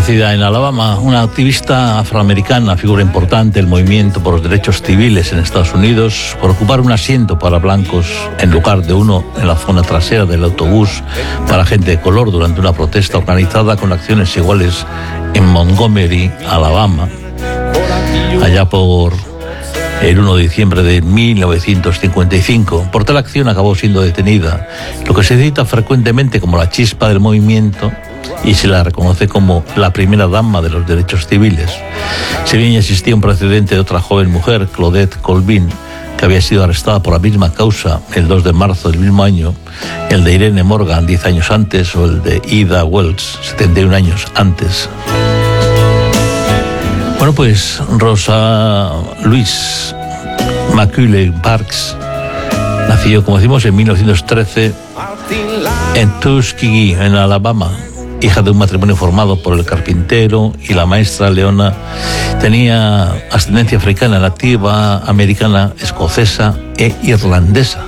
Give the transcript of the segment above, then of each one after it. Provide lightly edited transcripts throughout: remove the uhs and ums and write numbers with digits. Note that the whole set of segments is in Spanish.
Nacida en Alabama, una activista afroamericana, figura importante del movimiento por los derechos civiles en Estados Unidos, por ocupar un asiento para blancos en lugar de uno en la zona trasera del autobús para gente de color durante una protesta organizada con acciones iguales en Montgomery, Alabama, allá por el 1 de diciembre de 1955. Por tal acción acabó siendo detenida, lo que se cita frecuentemente como la chispa del movimiento, y se la reconoce como la primera dama de los derechos civiles. Si bien ya existía un precedente de otra joven mujer, Claudette Colvin, que había sido arrestada por la misma causa el 2 de marzo del mismo año, el de Irene Morgan 10 años antes o el de Ida Wells 71 años antes. Bueno, pues Rosa Louise Macaulay Parks nació, como decimos, en 1913 en Tuskegee, en Alabama. Hija de un matrimonio formado por el carpintero y la maestra Leona, tenía ascendencia africana, nativa americana, escocesa e irlandesa.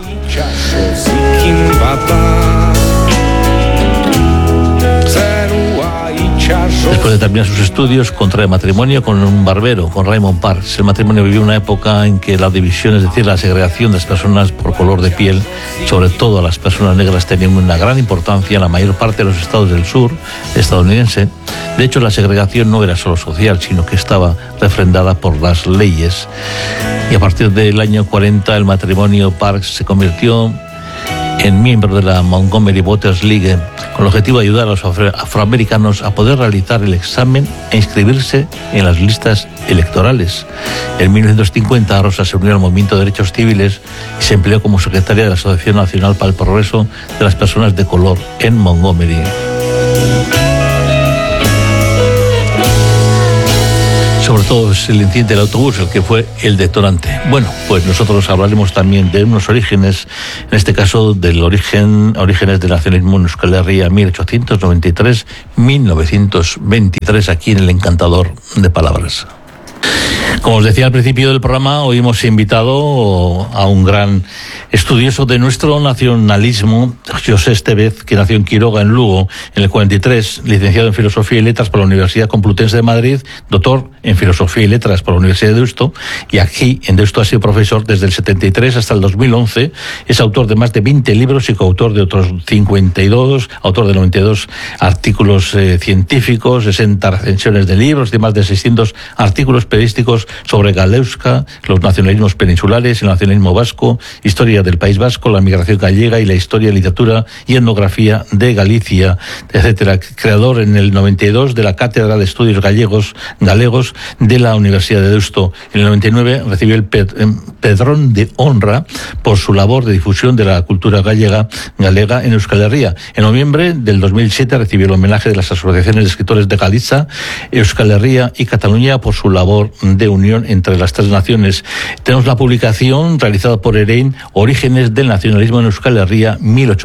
Después de terminar sus estudios, contrae matrimonio con un barbero, con Raymond Parks. El matrimonio vivió una época en que la división, es decir, la segregación de las personas por color de piel, sobre todo a las personas negras, tenían una gran importancia en la mayor parte de los estados del sur estadounidense. De hecho, la segregación no era solo social, sino que estaba refrendada por las leyes. Y a partir del año 40, el matrimonio Parks se convirtió en miembro de la Montgomery Voters League, con el objetivo de ayudar a los afroamericanos a poder realizar el examen e inscribirse en las listas electorales. En 1950, Rosa se unió al movimiento de derechos civiles y se empleó como secretaria de la Asociación Nacional para el Progreso de las Personas de Color en Montgomery. Sobre todo es el incidente del autobús el que fue el detonante. Bueno, pues nosotros hablaremos también de unos orígenes, en este caso del orígenes del nacionalismo en Euskal Herria 1893-1923, aquí en el Encantador de Palabras. Como os decía al principio del programa, hoy hemos invitado a un gran estudioso de nuestro nacionalismo, José Estevez, que nació en Quiroga, en Lugo, en el 43, licenciado en Filosofía y Letras por la Universidad Complutense de Madrid, doctor en Filosofía y Letras por la Universidad de Deusto, y aquí en Deusto ha sido profesor desde el 73 hasta el 2011, es autor de más de 20 libros y coautor de otros 52, autor de 92 artículos científicos, 60 recensiones de libros, de más de 600 artículos periodísticos sobre Galeuska, los nacionalismos peninsulares, el nacionalismo vasco, historia del País Vasco, la migración gallega y la historia, literatura y etnografía de Galicia, etcétera. Creador en el 92 de la Cátedra de Estudios Galegos de la Universidad de Deusto. En el 99 recibió el Pedrón de Honra por su labor de difusión de la cultura galega en Euskal Herria. En noviembre del 2007 recibió el homenaje de las asociaciones de escritores de Galicia, Euskal Herria y Cataluña por su labor de unión entre las tres naciones. Tenemos la publicación realizada por Erein, Orígenes del nacionalismo en Euskal Herria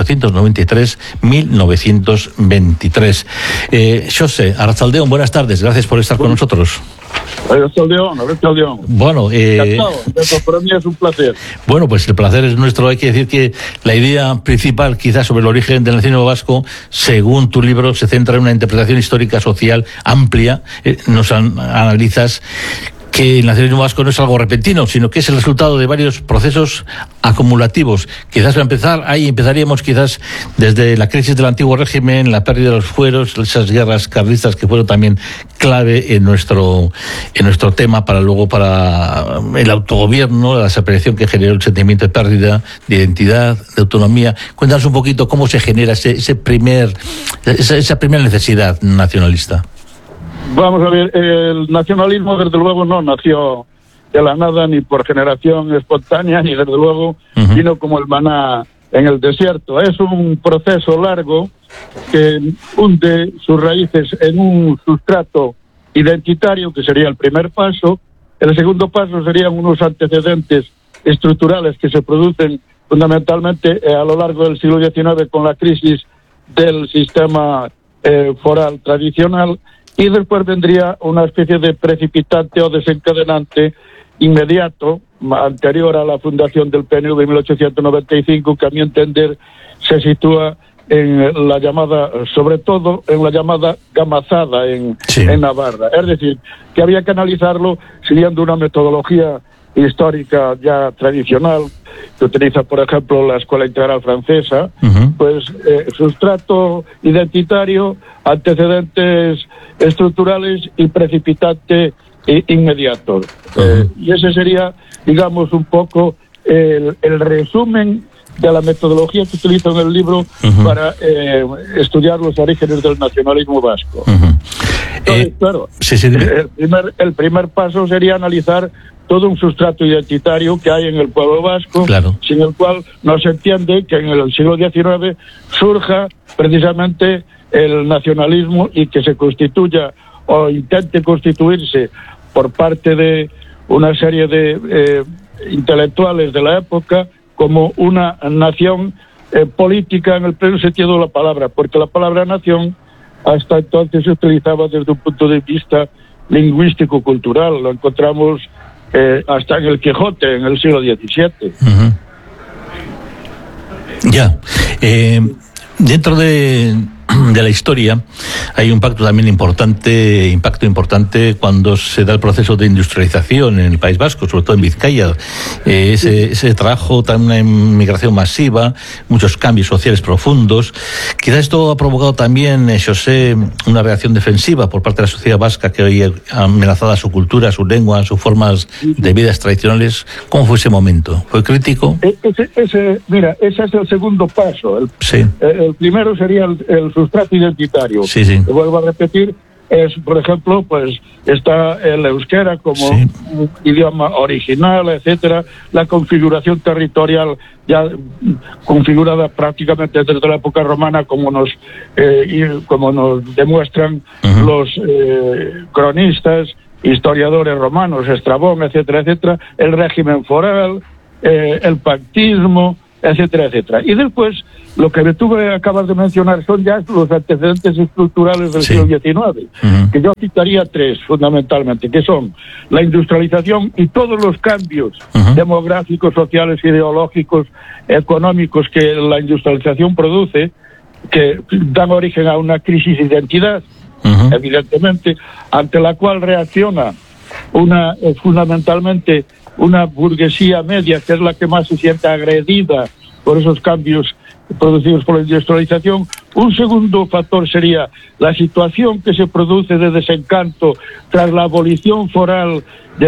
1893-1923. José, Arratsaldeon, buenas tardes, gracias por estar con nosotros. Arratsaldeon. Bueno, para mí es un placer. Bueno, pues el placer es nuestro. Hay que decir que la idea principal, quizás, sobre el origen del nacionalismo vasco, según tu libro, se centra en una interpretación histórica social amplia. Nos analizas que el nacionalismo vasco no es algo repentino, sino que es el resultado de varios procesos acumulativos. Quizás para empezar, ahí empezaríamos quizás desde la crisis del antiguo régimen, la pérdida de los fueros, esas guerras carlistas que fueron también clave en nuestro tema para el autogobierno, la desaparición que generó el sentimiento de pérdida de identidad, de autonomía. Cuéntanos un poquito cómo se genera esa primera necesidad nacionalista. Vamos a ver, el nacionalismo desde luego no nació de la nada ni por generación espontánea, ni desde luego vino como el maná en el desierto. Es un proceso largo que hunde sus raíces en un sustrato identitario, que sería el primer paso. El segundo paso serían unos antecedentes estructurales que se producen fundamentalmente a lo largo del siglo XIX con la crisis del sistema foral tradicional. Y después vendría una especie de precipitante o desencadenante inmediato, anterior a la fundación del PNV en 1895, que a mi entender se sitúa en la llamada, sobre todo en la llamada gamazada en Navarra. Es decir, que había que analizarlo siguiendo una metodología histórica ya tradicional que utiliza, por ejemplo, la Escuela Integral Francesa, pues sustrato identitario, antecedentes estructurales y precipitante inmediato. Y ese sería, digamos, un poco el resumen de la metodología que utilizo en el libro para estudiar los orígenes del nacionalismo vasco. Entonces, claro, el primer paso sería analizar todo un sustrato identitario que hay en el pueblo vasco, sin el cual no se entiende que en el siglo XIX surja precisamente el nacionalismo y que se constituya o intente constituirse por parte de una serie de intelectuales de la época como una nación política en el pleno sentido de la palabra, porque la palabra nación hasta entonces se utilizaba desde un punto de vista lingüístico-cultural. Lo encontramos hasta en el Quijote, en el siglo XVII. Ya. Dentro de la historia hay un impacto importante cuando se da el proceso de industrialización en el País Vasco, sobre todo en Vizcaya. Ese trajo también una inmigración masiva, muchos cambios sociales profundos. Quizás esto ha provocado también, José, una reacción defensiva por parte de la sociedad vasca que hoy ha amenazada su cultura, su lengua, sus formas de vidas tradicionales. ¿Cómo fue ese momento? ¿Fue crítico? Mira, ese es el segundo paso. El primero sería el sustrato identitario. Te vuelvo a repetir, por ejemplo, pues está el euskera como un idioma original, etcétera, la configuración territorial ya configurada prácticamente desde la época romana, como nos demuestran los cronistas, historiadores romanos, Estrabón, etcétera, etcétera, el régimen foral, el pactismo, etcétera, etcétera. Y después, lo que tú acabas de mencionar son ya los antecedentes estructurales del siglo XIX, que yo citaría tres, fundamentalmente, que son la industrialización y todos los cambios demográficos, sociales, ideológicos, económicos que la industrialización produce, que dan origen a una crisis de identidad, evidentemente, ante la cual reacciona fundamentalmente una burguesía media, que es la que más se siente agredida por esos cambios producidos por la industrialización. Un segundo factor sería la situación que se produce de desencanto tras la abolición foral de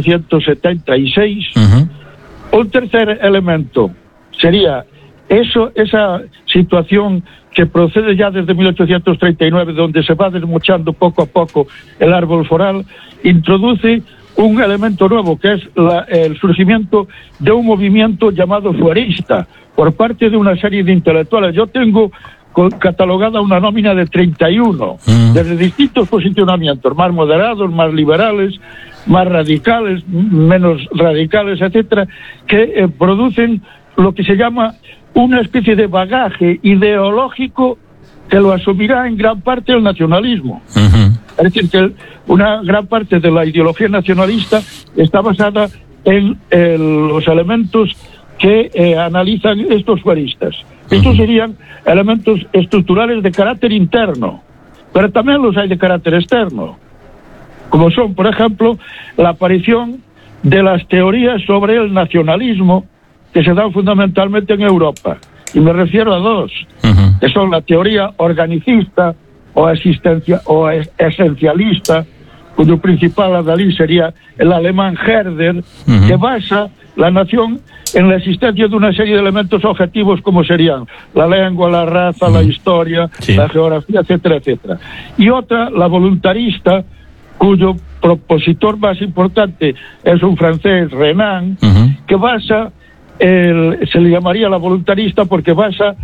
1876. Un tercer elemento sería esa situación que procede ya desde 1839, donde se va desmochando poco a poco el árbol foral, introduce un elemento nuevo, que es el surgimiento de un movimiento llamado fuerista por parte de una serie de intelectuales. Yo tengo catalogada una nómina de 31, desde distintos posicionamientos, más moderados, más liberales, más radicales, menos radicales, etcétera, que producen lo que se llama una especie de bagaje ideológico que lo asumirá en gran parte el nacionalismo. Es decir, que una gran parte de la ideología nacionalista está basada en los elementos que analizan estos fueristas. Estos serían elementos estructurales de carácter interno, pero también los hay de carácter externo, como son, por ejemplo, la aparición de las teorías sobre el nacionalismo que se dan fundamentalmente en Europa. Y me refiero a dos, que son la teoría organicista o esencialista, cuyo principal adalid sería el alemán Herder, que basa la nación en la existencia de una serie de elementos objetivos como serían la lengua, la raza, la historia, la geografía, etcétera, etcétera. Y otra, la voluntarista, cuyo propositor más importante es un francés, Renan, que basa se le llamaría la voluntarista porque basa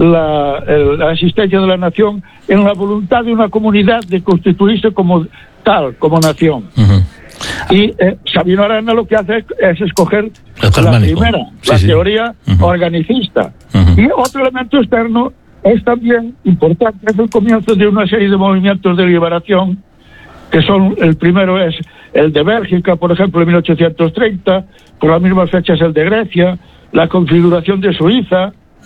la existencia de la nación en la voluntad de una comunidad de constituirse como tal, como nación. Y Sabino Arana lo que hace es escoger la primera, la teoría organicista. Y otro elemento externo es también importante, es el comienzo de una serie de movimientos de liberación, que son, el primero es el de Bélgica, por ejemplo, en 1830, por las mismas fechas el de Grecia, la configuración de Suiza,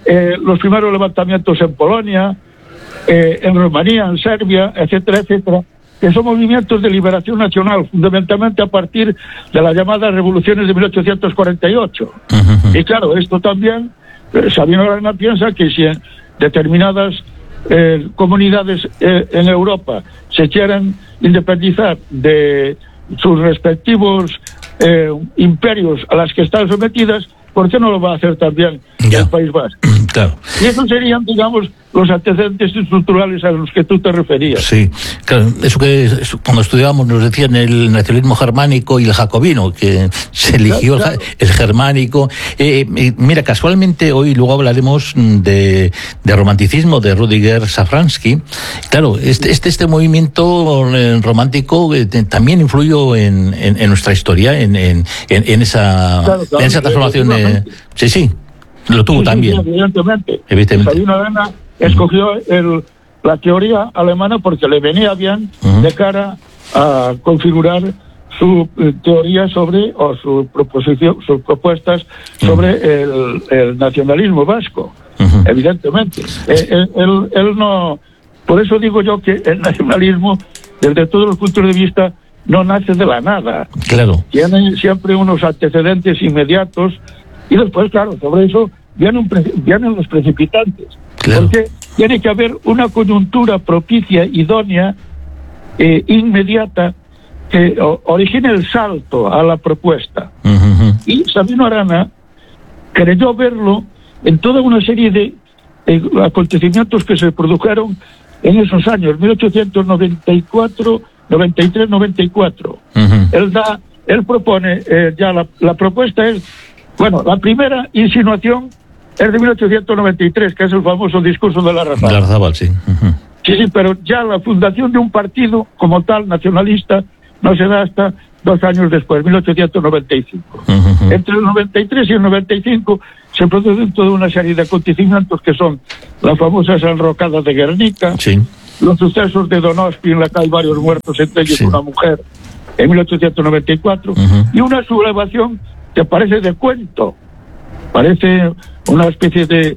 los primeros levantamientos en Polonia, en Rumanía, en Serbia, etcétera, etcétera, que son movimientos de liberación nacional, fundamentalmente a partir de las llamadas revoluciones de 1848. Y claro, esto también, Sabino Arana piensa que si en determinadas comunidades en Europa se quieren independizar de sus respectivos imperios a las que están sometidas, ¿por qué no lo va a hacer también el País Vasco? Claro. Y esos serían, digamos, los antecedentes estructurales a los que tú te referías. Sí, claro, eso que cuando estudiábamos nos decían el nacionalismo germánico y el jacobino, que se eligió claro. El germánico. Mira, casualmente hoy luego hablaremos de romanticismo, de Rudiger Safransky. Claro, este movimiento romántico también influyó en nuestra historia, en esa transformación. Sí. Lo tuvo también. Sí, evidentemente. Sabino Arana escogió la teoría alemana porque le venía bien de cara a configurar su teoría sobre, o sus propuestas sobre el nacionalismo vasco, evidentemente. Él no, por eso digo yo que el nacionalismo, desde todos los puntos de vista, no nace de la nada. Claro. Tiene siempre unos antecedentes inmediatos. Y después, claro, sobre eso vienen los precipitantes. Claro. Porque tiene que haber una coyuntura propicia, idónea, inmediata, que origine el salto a la propuesta. Y Sabino Arana creyó verlo en toda una serie de acontecimientos que se produjeron en esos años, 1894, 93, 94. Él propone, ya la propuesta es, bueno, la primera insinuación es de 1893, que es el famoso discurso de Larrazábal. Sí. Sí, pero ya la fundación de un partido como tal, nacionalista, no se da hasta 2 años después, 1895. Entre el 93 y el 95 se producen toda una serie de acontecimientos que son las famosas enrocadas de Guernica, los sucesos de Donosti, en la que hay varios muertos, entre ellos una mujer, en 1894, y una sublevación que parece de cuento, parece una especie de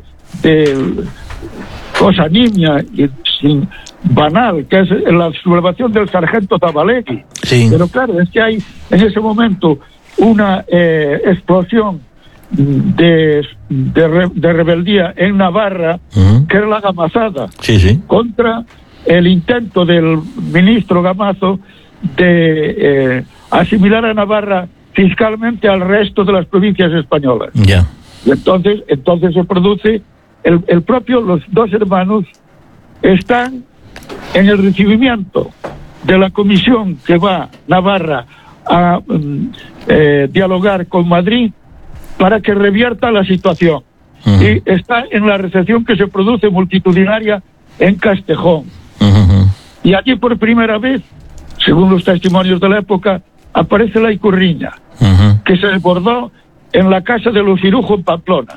cosa nimia y banal, que es la sublevación del sargento Zabalegui. Pero claro, es que hay en ese momento una explosión de rebeldía en Navarra, que es la gamazada, contra el intento del ministro Gamazo de asimilar a Navarra fiscalmente al resto de las provincias españolas. Y entonces se produce los 2 hermanos están en el recibimiento de la comisión que va a Navarra a dialogar con Madrid para que revierta la situación. Y está en la recepción que se produce multitudinaria en Castejón. Y allí por primera vez, según los testimonios de la época, aparece la Icurriña, que se desbordó en la casa de los Cirujo en Pamplona.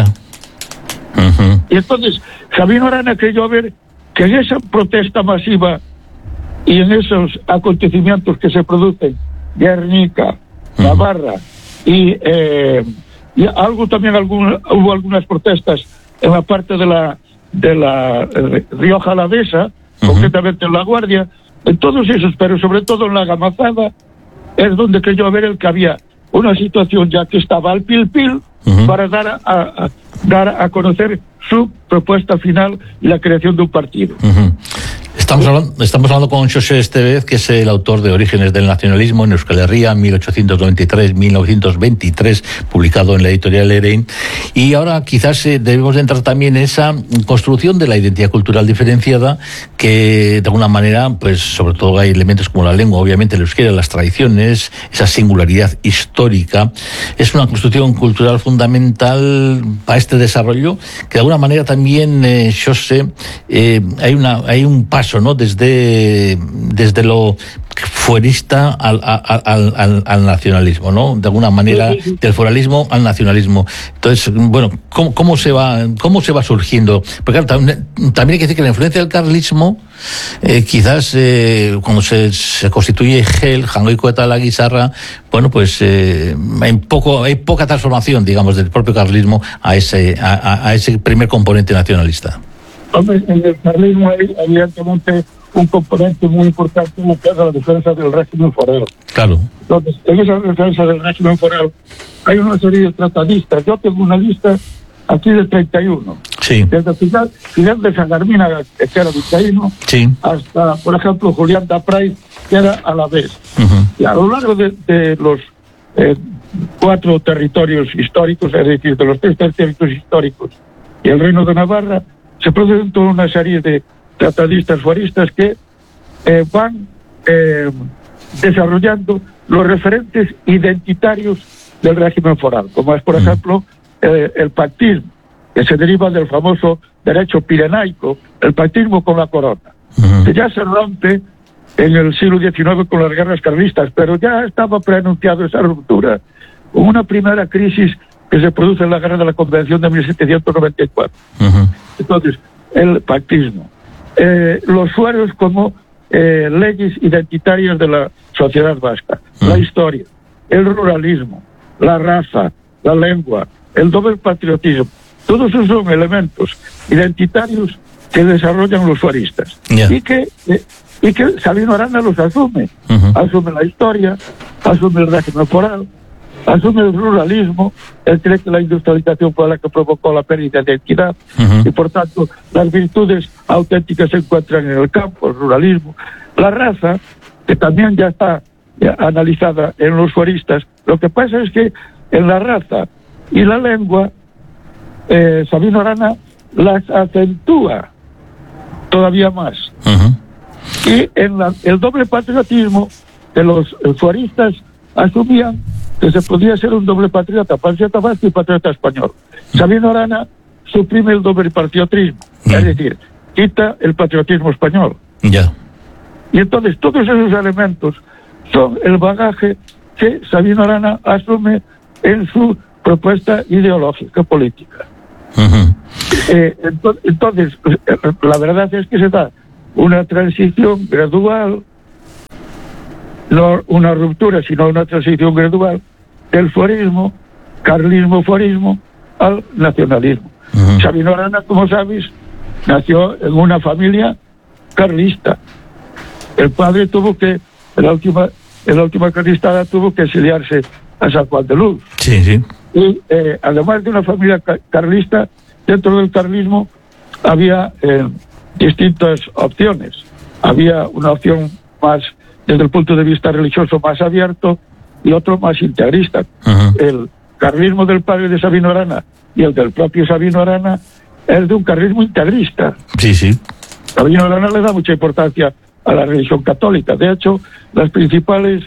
Y entonces Sabino Arana creyó ver que en esa protesta masiva y en esos acontecimientos que se producen, Guernica, Navarra, y algo también hubo algunas protestas en la parte de la Rioja Alavesa, concretamente en La Guardia, en todos esos, pero sobre todo en la Gamazada, es donde creyó ver el que había una situación ya que estaba al pil para dar a conocer su propuesta final y la creación de un partido. Estamos hablando con Xosé Estevez, que es el autor de Orígenes del Nacionalismo en Euskal Herria, 1893-1923, publicado en la editorial Erein. Y ahora quizás debemos de entrar también en esa construcción de la identidad cultural diferenciada, que de alguna manera, pues sobre todo hay elementos como la lengua, obviamente el euskera, las tradiciones, esa singularidad histórica. Es una construcción cultural fundamental para este desarrollo, que de alguna manera también, Xosé, hay un paso, ¿no? Desde lo fuerista al nacionalismo, ¿no? De alguna manera, del foralismo al nacionalismo. Entonces, bueno, ¿cómo se va surgiendo? Porque claro, también hay que decir que la influencia del carlismo, quizás cuando se constituye GEL, Jangoiko eta la Guisarra, bueno, pues hay poca transformación, digamos, del propio carlismo a ese primer componente nacionalista. Hombre, en el carlismo hay evidentemente un componente muy importante en lo que es la defensa del régimen foral. Claro. Entonces, en esa defensa del régimen foral hay una serie de tratadistas. Yo tengo una lista aquí de 31. Sí. Desde Fidel de Sangarmina, que era vizcaíno, sí, hasta, por ejemplo, Julián Dapray, que era alavés. Y a lo largo de los 4 territorios históricos, es decir, de los 3 territorios históricos y el Reino de Navarra, se producen toda una serie de tratadistas fueristas que van desarrollando los referentes identitarios del régimen foral, como es, por ejemplo, el pactismo, que se deriva del famoso derecho pirenaico, el pactismo con la corona, que ya se rompe en el siglo XIX con las guerras carlistas, pero ya estaba preanunciado esa ruptura con una primera crisis que se produce en la guerra de la Convención de 1794. Entonces, el pactismo, los fueros como leyes identitarias de la sociedad vasca, la historia, el ruralismo, la raza, la lengua, el doble patriotismo, todos esos son elementos identitarios que desarrollan los fueristas y que Sabino Arana los asume. Asume la historia, asume el régimen foral, asume el ruralismo, él cree que la industrialización fue la que provocó la pérdida de identidad y por tanto las virtudes auténticas se encuentran en el campo, el ruralismo. La raza, que también ya está analizada en los fueristas, lo que pasa es que en la raza y la lengua Sabino Arana las acentúa todavía más. Y en el doble patriotismo que los fueristas asumían que se podía ser un doble patriota vasco y patriota español. Sabino Arana suprime el doble patriotismo, es decir, quita el patriotismo español. Y entonces todos esos elementos son el bagaje que Sabino Arana asume en su propuesta ideológica política. Entonces, la verdad es que se da una transición gradual, no una ruptura, sino una transición gradual del forismo, carlismo-forismo, al nacionalismo. Sabino Arana, como sabes, nació en una familia carlista. El padre tuvo que, en la última carlistada, tuvo que exiliarse a San Juan de Luz. Y además de una familia carlista, dentro del carlismo había distintas opciones. Había una opción más desde el punto de vista religioso más abierto y otro más integrista. El carlismo del padre de Sabino Arana y el del propio Sabino Arana es de un carlismo integrista. Sabino Arana le da mucha importancia a la religión católica. De hecho, las principales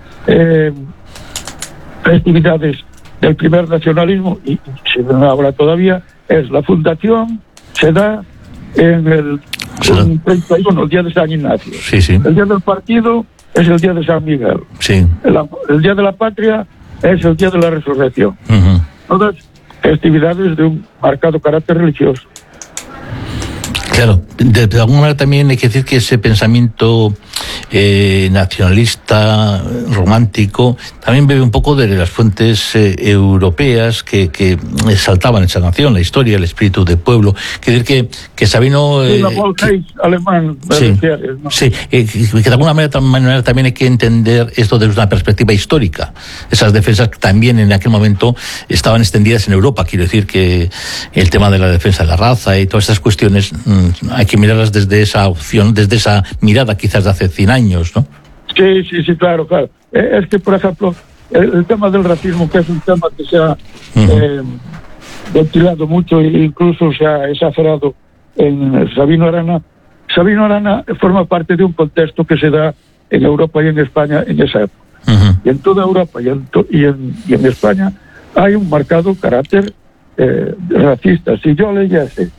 festividades del primer nacionalismo, y se habla todavía, es la fundación, se da en el 31, el día de San Ignacio. El día del partido es el día de San Miguel. El día de la patria es el día de la resurrección. Todas festividades de un marcado carácter religioso. Claro, de alguna manera también hay que decir que ese pensamiento nacionalista, romántico, también bebe un poco de las fuentes europeas que exaltaban esa nación, la historia, el espíritu del pueblo. Quiere decir que Sabino... la alemán. que de alguna manera también hay que entender esto desde una perspectiva histórica. Esas defensas que también en aquel momento estaban extendidas en Europa. Quiero decir que el tema de la defensa de la raza y todas estas cuestiones hay que mirarlas desde esa opción, desde esa mirada quizás de hace 100 años, ¿no? Sí, claro. Es que, por ejemplo, el tema del racismo, que es un tema que se ha ventilado mucho e incluso se ha exagerado en Sabino Arana. Sabino Arana forma parte de un contexto que se da en Europa y en España en esa época. Y en toda Europa y en España hay un marcado carácter racista. Si yo leyese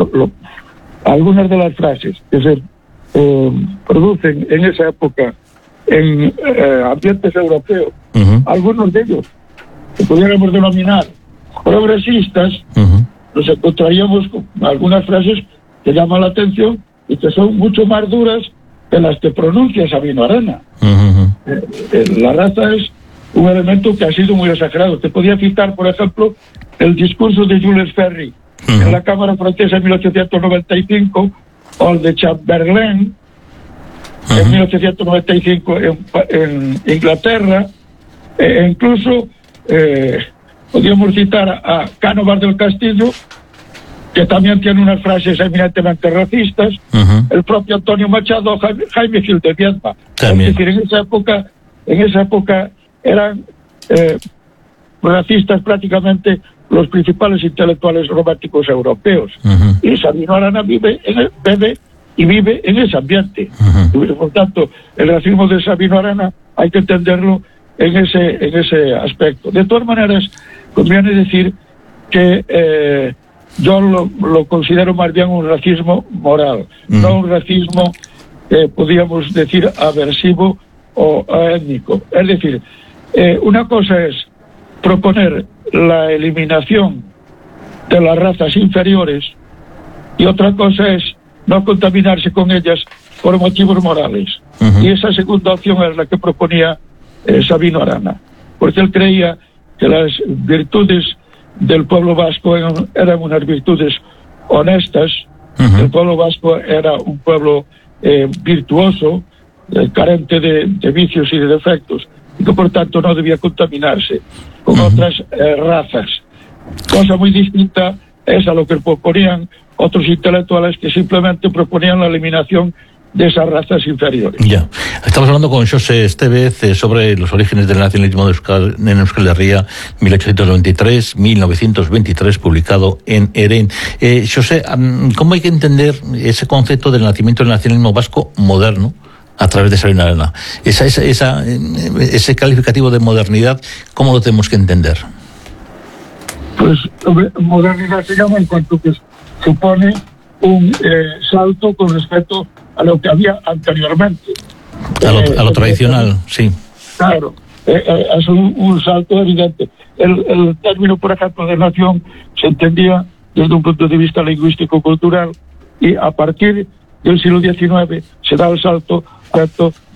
algunas de las frases que se producen en esa época en ambientes europeos, algunos de ellos que pudiéramos denominar progresistas, nos encontraríamos con algunas frases que llaman la atención y que son mucho más duras que las que pronuncia Sabino Arana. La raza es un elemento que ha sido muy exagerado. Te podía citar, por ejemplo, el discurso de Jules Ferry en la Cámara Francesa en 1895, o el de Chamberlain en 1895 en Inglaterra, e incluso podríamos citar a Cánovas del Castillo, que también tiene unas frases eminentemente racistas, el propio Antonio Machado, Jaime Gil de Viedma. Es decir, en esa época eran racistas prácticamente los principales intelectuales románticos europeos. Y Sabino Arana vive en ese ambiente. Por tanto, el racismo de Sabino Arana hay que entenderlo en ese aspecto. De todas maneras, conviene decir que yo lo considero más bien un racismo moral, no un racismo, podríamos decir, aversivo o étnico. Es decir, una cosa es proponer la eliminación de las razas inferiores y otra cosa es no contaminarse con ellas por motivos morales. Y esa segunda opción es la que proponía Sabino Arana, porque él creía que las virtudes del pueblo vasco eran unas virtudes honestas. El pueblo vasco era un pueblo virtuoso, carente de vicios y de defectos, y que por tanto no debía contaminarse con otras razas. Cosa muy distinta es a lo que proponían otros intelectuales que simplemente proponían la eliminación de esas razas inferiores. Ya. Estamos hablando con Xosé Estévez sobre los orígenes del nacionalismo en Euskal Herria, 1823-1923, publicado en Eren. Xosé, ¿cómo hay que entender ese concepto del nacimiento del nacionalismo vasco moderno a través de Sabino Arana? Ese calificativo de modernidad, ¿cómo lo tenemos que entender? Pues modernidad se llama en cuanto que supone un salto con respecto a lo que había anteriormente. A lo tradicional, sí. Claro, es un salto evidente. El término, por ejemplo, de nación se entendía desde un punto de vista lingüístico-cultural, y a partir del siglo XIX se da el salto